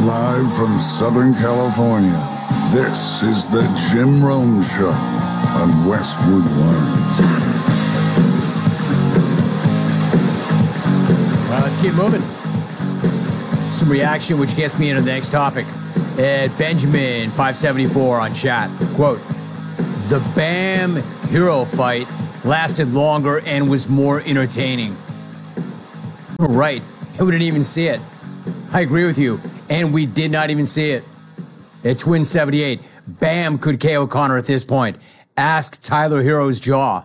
Live from Southern California, this is the Jim Rome Show on Westwood One. Well, let's keep moving. Some reaction, which gets me into the next topic. At Benjamin 574 on chat, quote, "The Bam Hero fight lasted longer and was more entertaining." Right, we didn't even see it. I agree with you, and we did not even see it. At Twin 78, Bam could KO Conor at this point. Ask Tyler Hero's jaw.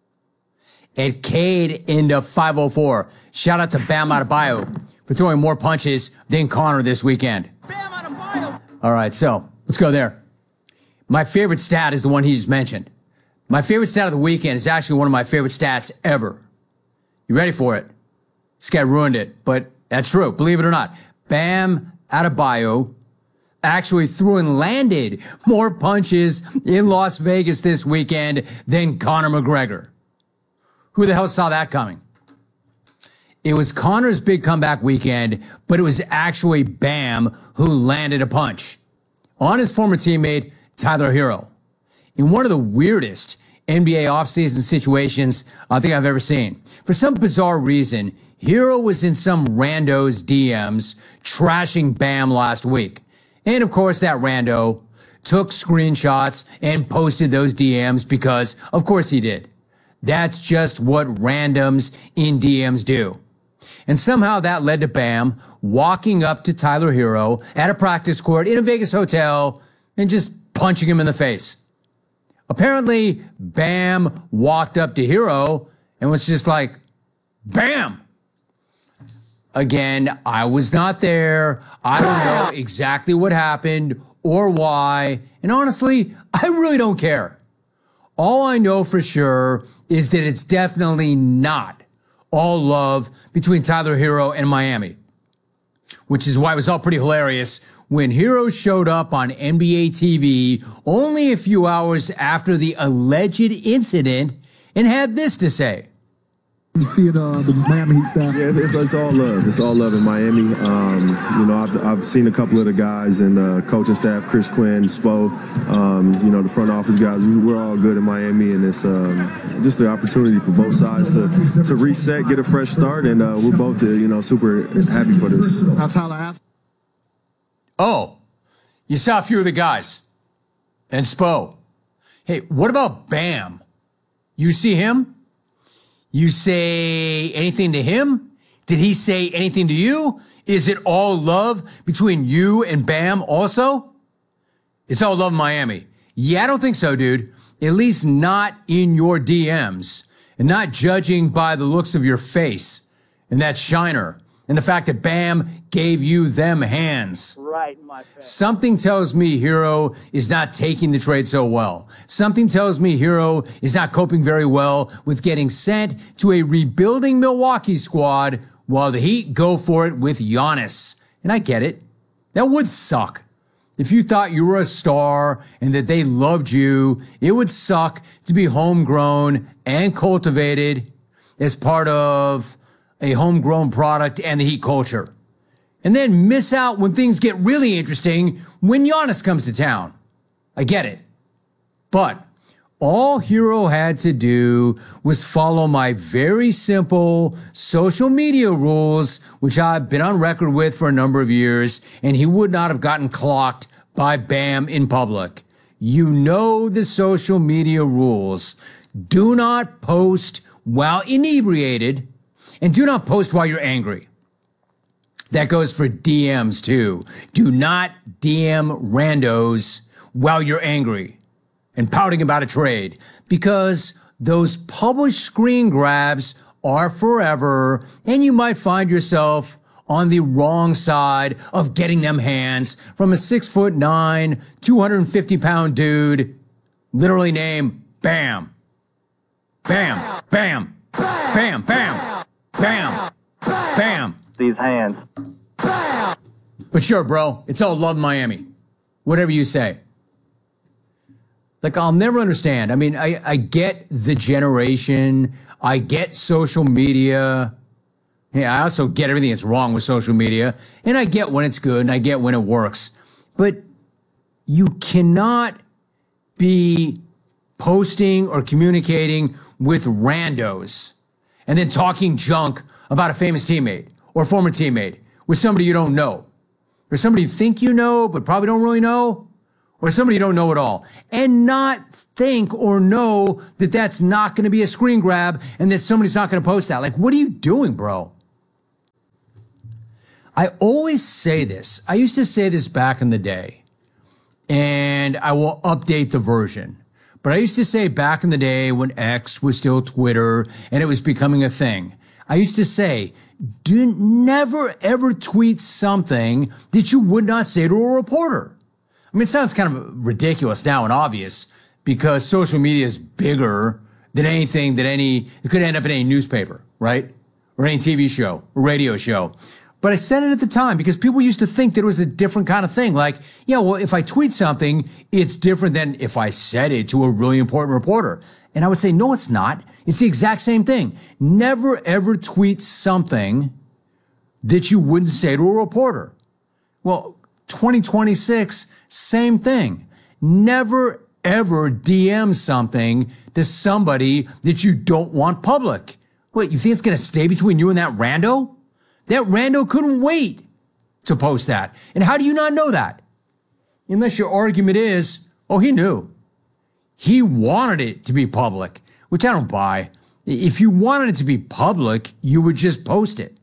At Cade into 504, shout out to Bam Adebayo for throwing more punches than Conor this weekend. Bam Adebayo! All right, so let's go there. My favorite stat is the one he just mentioned. My favorite stat of the weekend is actually one of my favorite stats ever. You ready for it? This guy ruined it, but that's true. Believe it or not. Bam Adebayo actually threw and landed more punches in Las Vegas this weekend than Conor McGregor. Who the hell saw that coming? It was Conor's big comeback weekend, but it was actually Bam who landed a punch on his former teammate, Tyler Hero, in one of the weirdest NBA offseason situations I think I've ever seen. For some bizarre reason, Hero was in some rando's DMs trashing Bam last week. And of course, that rando took screenshots and posted those DMs because, of course, he did. That's just what randoms in DMs do. And somehow that led to Bam walking up to Tyler Hero at a practice court in a Vegas hotel and just punching him in the face. Apparently, Bam walked up to Hero and was just like, Bam! Again, I was not there. I don't know exactly what happened or why. And honestly, I really don't care. All I know for sure is that it's definitely not all love between Tyler Hero and Miami, which is why it was all pretty hilarious when Hero showed up on NBA TV only a few hours after the alleged incident and had this to say. You see the Miami Heat staff? Yeah, it's all love. It's all love in Miami. I've seen a couple of the guys and the coaching staff, Chris Quinn, Spo, the front office guys. We're all good in Miami, and it's just the opportunity for both sides to reset, get a fresh start, and we're both, super happy for this. Now, Tyler asked. Oh, you saw a few of the guys and Spo. Hey, what about Bam? You see him? You say anything to him? Did he say anything to you? Is it all love between you and Bam also? It's all love in Miami. Yeah, I don't think so, dude. At least not in your DMs. And not judging by the looks of your face and that shiner. And the fact that Bam gave you them hands. Right in my face. Something tells me Hero is not taking the trade so well. Something tells me Hero is not coping very well with getting sent to a rebuilding Milwaukee squad while the Heat go for it with Giannis. And I get it. That would suck. If you thought you were a star and that they loved you, it would suck to be homegrown and cultivated as part of a homegrown product and the Heat culture. And then miss out when things get really interesting when Giannis comes to town. I get it. But all Hero had to do was follow my very simple social media rules, which I've been on record with for a number of years, and he would not have gotten clocked by Bam in public. You know the social media rules. Do not post while inebriated, and do not post while you're angry. That goes for DMs too. Do not DM randos while you're angry and pouting about a trade, because those published screen grabs are forever, and you might find yourself on the wrong side of getting them hands from a 6'9", 250-pound dude, literally named Bam. Bam, bam, bam, bam, bam, bam. These hands. But sure, bro, it's all love Miami. Whatever you say. Like, I'll never understand. I mean, I get the generation. I get social media. Yeah, I also get everything that's wrong with social media, and I get when it's good, and I get when it works. But you cannot be posting or communicating with randos and then talking junk about a famous teammate or former teammate with somebody you don't know, or somebody you think you know but probably don't really know, or somebody you don't know at all, and not think or know that that's not going to be a screen grab and that somebody's not going to post that. Like, what are you doing, bro? I always say this. I used to say this back in the day, and I will update the version. But I used to say back in the day when X was still Twitter and it was becoming a thing, I used to say, never ever tweet something that you would not say to a reporter. I mean, it sounds kind of ridiculous now and obvious because social media is bigger than anything it could end up in any newspaper, right? Or any TV show or radio show. But I said it at the time because people used to think that it was a different kind of thing. Like, yeah, well, if I tweet something, it's different than if I said it to a really important reporter. And I would say, no, it's not. It's the exact same thing. Never, ever tweet something that you wouldn't say to a reporter. Well, 2026, same thing. Never, ever DM something to somebody that you don't want public. Wait, you think it's going to stay between you and that rando? That rando couldn't wait to post that. And how do you not know that? Unless your argument is, oh, he knew. He wanted it to be public, which I don't buy. If you wanted it to be public, you would just post it.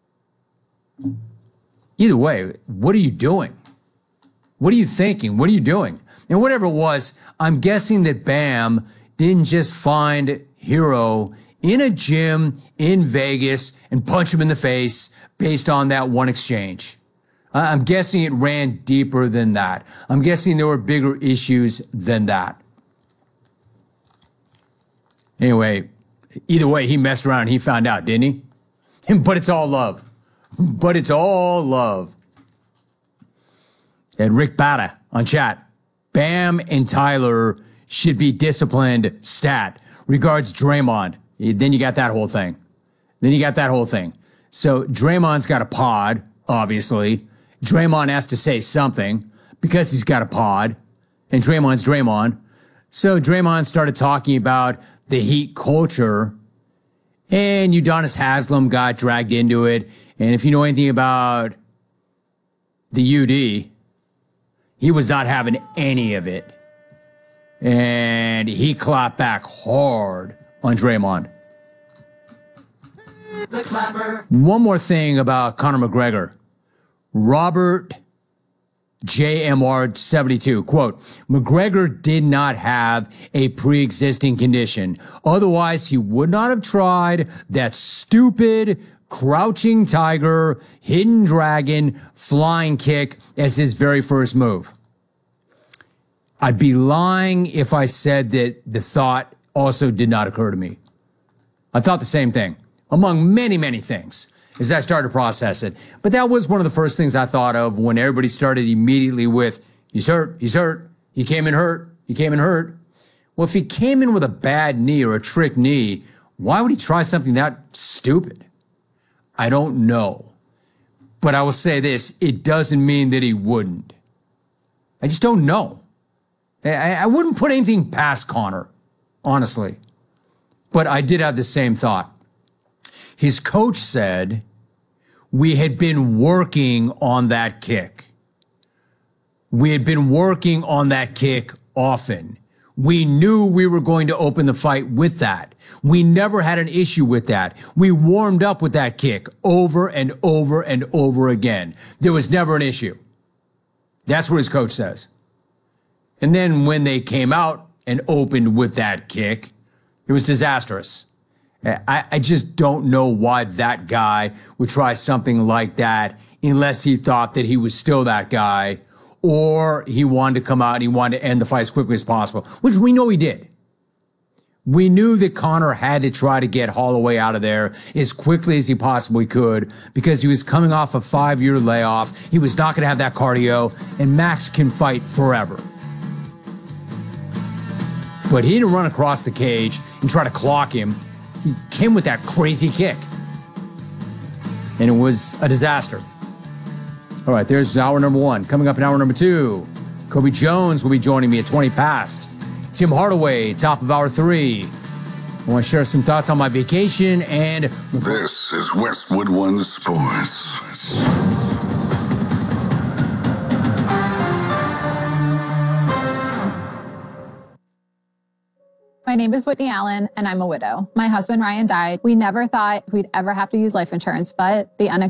Either way, what are you doing? What are you thinking? What are you doing? And whatever it was, I'm guessing that Bam didn't just find Hero in a gym in Vegas and punch him in the face based on that one exchange. I'm guessing it ran deeper than that. I'm guessing there were bigger issues than that. Anyway, either way, he messed around and he found out, didn't he? But it's all love. But it's all love. And Rick Bata on chat. Bam and Tyler should be disciplined stat. Regards Draymond. Then you got that whole thing. So Draymond's got a pod, obviously. Draymond has to say something because he's got a pod. And Draymond's Draymond. So Draymond started talking about the Heat culture. And Udonis Haslem got dragged into it. And if you know anything about the UD, he was not having any of it. And he clapped back hard on Draymond. One more thing about Conor McGregor. Robert JMR 72, quote, McGregor did not have a pre-existing condition. Otherwise, he would not have tried that stupid crouching tiger, hidden dragon, flying kick as his very first move. I'd be lying if I said that the thought also did not occur to me. I thought the same thing, among many, many things, as I started to process it. But that was one of the first things I thought of when everybody started immediately with, he's hurt, he came in hurt. Well, if he came in with a bad knee or a trick knee, why would he try something that stupid? I don't know. But I will say this, it doesn't mean that he wouldn't. I just don't know. I wouldn't put anything past Conor, honestly. But I did have the same thought. His coach said we had been working on that kick. We had been working on that kick often. We knew we were going to open the fight with that. We never had an issue with that. We warmed up with that kick over and over and over again. There was never an issue. That's what his coach says. And then when they came out and opened with that kick, it was disastrous. I just don't know why that guy would try something like that unless he thought that he was still that guy or he wanted to come out and he wanted to end the fight as quickly as possible, which we know he did. We knew that Conor had to try to get Holloway out of there as quickly as he possibly could because he was coming off a 5-year layoff. He was not going to have that cardio, and Max can fight forever. But he didn't run across the cage and try to clock him. He came with that crazy kick. and it was a disaster. All right, there's hour number one. Coming up in hour number two, Kobe Jones will be joining me at 20 past. Tim Hardaway, top of hour three. I want to share some thoughts on my vacation and... This is Westwood One Sports. My name is Whitney Allen, and I'm a widow. My husband, Ryan, died. We never thought we'd ever have to use life insurance, but the